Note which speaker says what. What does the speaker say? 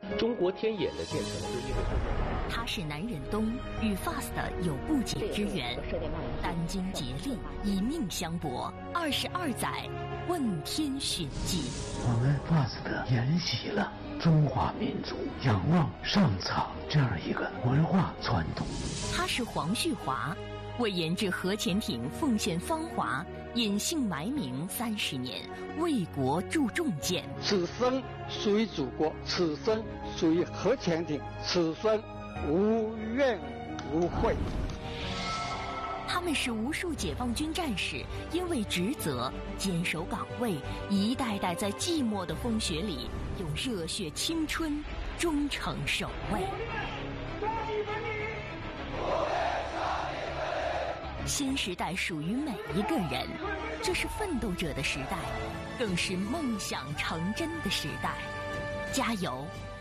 Speaker 1: 中国天眼的建成就意味着
Speaker 2: 他是南忍东与 FAST 有不解之缘，殚精竭力，以命相搏，22载问天寻迹。
Speaker 3: 我们 FAST 沿袭了中华民族仰望上苍这样一个文化传统。
Speaker 2: 他是黄旭华，为研制核潜艇奉献芳华，隐姓埋名30年，为国铸重舰。
Speaker 4: 此生属于祖国，此生属于核潜艇，此生无怨无悔。
Speaker 2: 他们是无数解放军战士因为职责坚守岗位，一代代在寂寞的风雪里用热血青春忠诚守卫。新时代属于每一个人，这是奋斗者的时代，更是梦想成真的时代。加油